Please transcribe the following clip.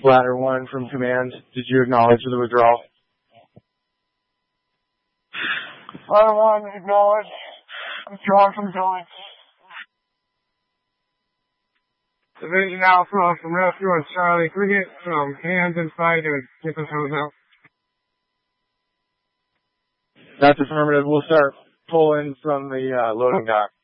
Ladder 1 from command. Did you acknowledge the withdrawal? Ladder 1, acknowledge. Withdrawn from building. Division Alpha from Rescue on Charlie. Can we get some hands inside and get this hose out? That's affirmative. We'll start pulling from the loading dock.